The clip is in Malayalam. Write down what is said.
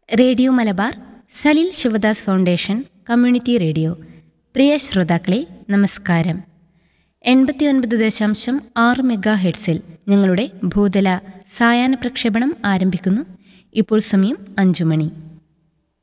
Radio Malabar, Salil Sivadas foundation community radio. പ്രിയ ശ്രോതാക്കളെ, നമസ്കാരം. 89.6 മെഗാ ഹെർട്സിൽ ഞങ്ങളുടെ ഭൂതല സായാഹ്ന പ്രക്ഷേപണം ആരംഭിക്കുന്നു. ഇപ്പോൾ സമയം 5 മണി.